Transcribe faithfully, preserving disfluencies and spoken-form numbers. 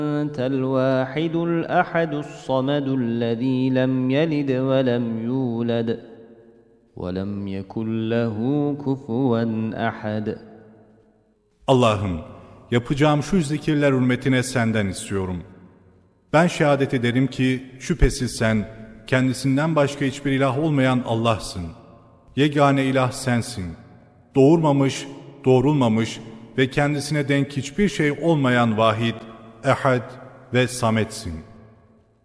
أنت الواحد الأحد الصمد الذي لم يلد ولم يولد ولم يكن له كفوا أحد. Allah'ım, yapacağım şu zikirler hürmetine senden istiyorum. Ben şehadet ederim ki şüphesiz sen, kendisinden başka hiçbir ilah olmayan Allah'sın. Yegane ilah sensin. Doğurmamış, doğrulmamış ve kendisine denk hiçbir şey olmayan vahid, ehad ve sametsin.